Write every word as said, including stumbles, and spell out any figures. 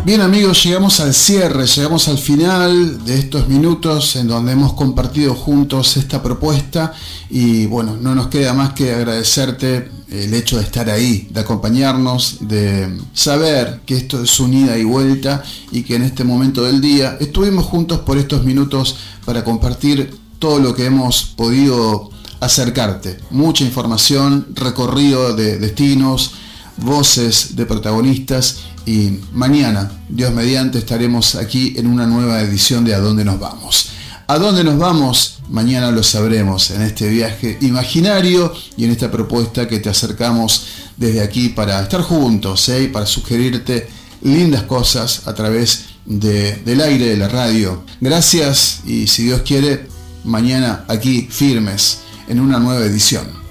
Bien amigos, llegamos al cierre, llegamos al final de estos minutos en donde hemos compartido juntos esta propuesta y bueno, no nos queda más que agradecerte el hecho de estar ahí, de acompañarnos, de saber que esto es un ida y vuelta y que en este momento del día estuvimos juntos por estos minutos para compartir todo lo que hemos podido acercarte. Mucha información, recorrido de destinos, voces de protagonistas y mañana, Dios mediante, estaremos aquí en una nueva edición de A Dónde Nos Vamos. ¿A dónde nos vamos? Mañana lo sabremos en este viaje imaginario y en esta propuesta que te acercamos desde aquí para estar juntos, ¿eh? Y para sugerirte lindas cosas a través de, del aire de la radio. Gracias y si Dios quiere, mañana aquí firmes en una nueva edición.